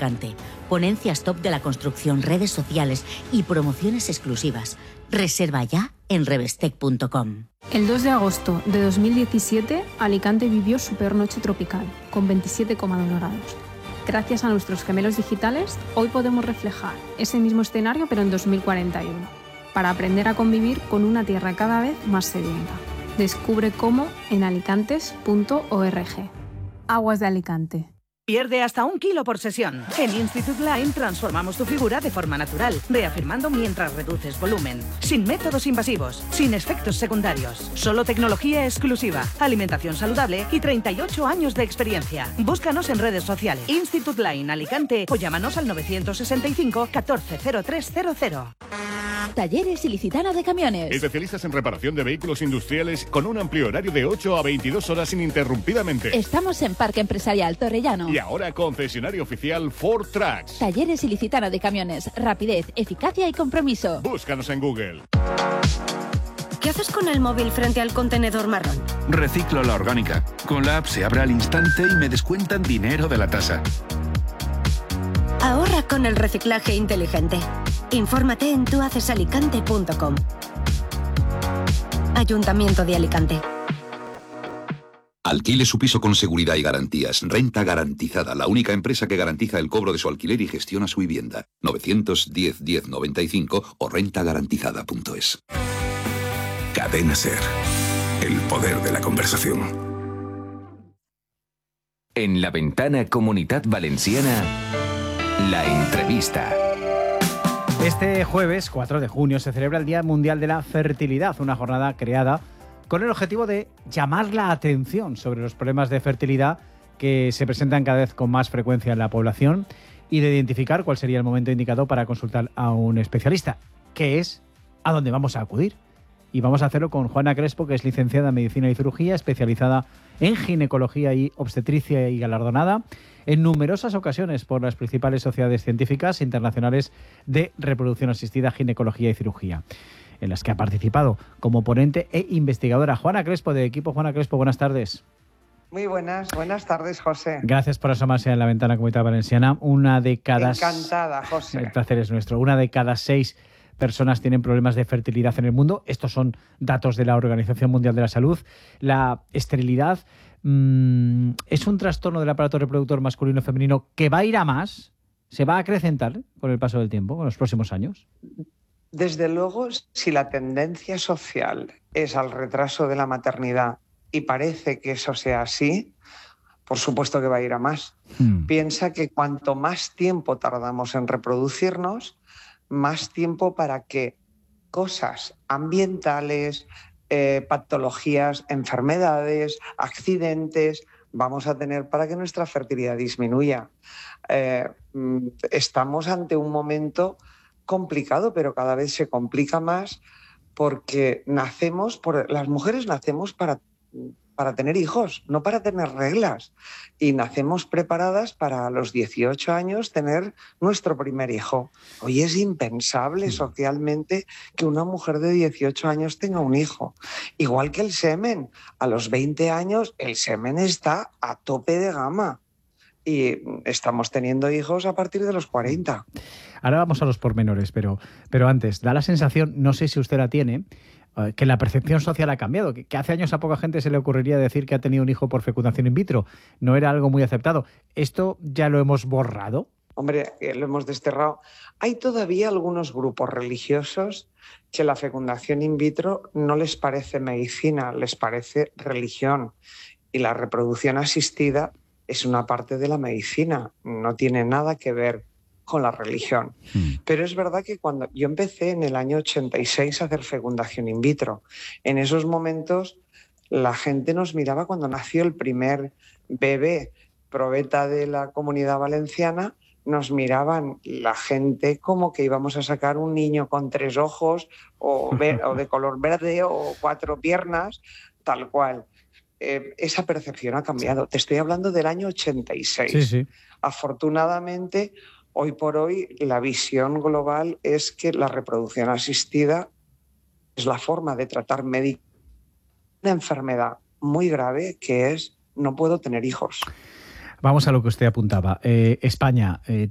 Alicante. Ponencias top de la construcción, redes sociales y promociones exclusivas. Reserva ya en revestec.com. El 2 de agosto de 2017, Alicante vivió su peor noche tropical, con 27,1 grados. Gracias a nuestros gemelos digitales, hoy podemos reflejar ese mismo escenario, pero en 2041, para aprender a convivir con una tierra cada vez más sedienta. Descubre cómo en alicantes.org. Aguas de Alicante. Pierde hasta 1 kilo por sesión. En Institute Line transformamos tu figura de forma natural, reafirmando mientras reduces volumen. Sin métodos invasivos, sin efectos secundarios. Solo tecnología exclusiva, alimentación saludable y 38 años de experiencia. Búscanos en redes sociales. Institute Line Alicante o llámanos al 965 14 0300. Talleres Ilicitana de Camiones. Especialistas en reparación de vehículos industriales con un amplio horario de 8 a 22 horas ininterrumpidamente. Estamos en Parque Empresarial Torrellano. Y ahora concesionario oficial Ford Trucks. Talleres Ilicitana de Camiones. Rapidez, eficacia y compromiso. Búscanos en Google. ¿Qué haces con el móvil frente al contenedor marrón? Reciclo la orgánica. Con la app se abre al instante y me descuentan dinero de la tasa. Ahorra con el reciclaje inteligente. Infórmate en tuhacesalicante.com. Ayuntamiento de Alicante. Alquile su piso con seguridad y garantías. Renta Garantizada, la única empresa que garantiza el cobro de su alquiler y gestiona su vivienda. 910 1095 o rentagarantizada.es. Cadena SER. El poder de la conversación. En La Ventana Comunitat Valenciana, la entrevista. Este jueves, 4 de junio, se celebra el Día Mundial de la Fertilidad, una jornada creada con el objetivo de llamar la atención sobre los problemas de fertilidad que se presentan cada vez con más frecuencia en la población y de identificar cuál sería el momento indicado para consultar a un especialista, que es a dónde vamos a acudir. Y vamos a hacerlo con Juana Crespo, que es licenciada en Medicina y Cirugía, especializada en ginecología y obstetricia y galardonada en numerosas ocasiones por las principales sociedades científicas internacionales de reproducción asistida, ginecología y cirugía, en las que ha participado como ponente e investigadora. Juana Crespo, de equipo Juana Crespo, buenas tardes. Muy buenas tardes, José. Gracias por asomarse en La Ventana Comunitat Valenciana. Encantada, José. El placer es nuestro. 1 de cada 6 personas tienen problemas de fertilidad en el mundo. Estos son datos de la Organización Mundial de la Salud. La esterilidad es un trastorno del aparato reproductor masculino y femenino que va a ir a más, se va a acrecentar con el paso del tiempo, con los próximos años. Desde luego, si la tendencia social es al retraso de la maternidad y parece que eso sea así, por supuesto que va a ir a más. Piensa que cuanto más tiempo tardamos en reproducirnos, más tiempo para que cosas ambientales, patologías, enfermedades, accidentes, vamos a tener para que nuestra fertilidad disminuya. Estamos ante un momento complicado, pero cada vez se complica más porque las mujeres nacemos para tener hijos, no para tener reglas. Y nacemos preparadas para a los 18 años tener nuestro primer hijo. Hoy es impensable socialmente que una mujer de 18 años tenga un hijo. Igual que el semen. A los 20 años el semen está a tope de gama. Y estamos teniendo hijos a partir de los 40. Ahora vamos a los pormenores, pero antes, da la sensación, no sé si usted la tiene, que la percepción social ha cambiado, que hace años a poca gente se le ocurriría decir que ha tenido un hijo por fecundación in vitro. No era algo muy aceptado. ¿Esto ya lo hemos borrado? Hombre, lo hemos desterrado. Hay todavía algunos grupos religiosos que la fecundación in vitro no les parece medicina, les parece religión. Y la reproducción asistida es una parte de la medicina, no tiene nada que ver con la religión. Pero es verdad que cuando yo empecé en el año 86 a hacer fecundación in vitro, en esos momentos la gente nos miraba cuando nació el primer bebé probeta de la Comunidad Valenciana, nos miraban la gente como que íbamos a sacar un niño con 3 ojos o de color verde o 4 piernas, tal cual. Esa percepción ha cambiado. Te estoy hablando del año 86. Sí. Afortunadamente, hoy por hoy, la visión global es que la reproducción asistida es la forma de tratar médicamente una enfermedad muy grave que es no puedo tener hijos. Vamos a lo que usted apuntaba. España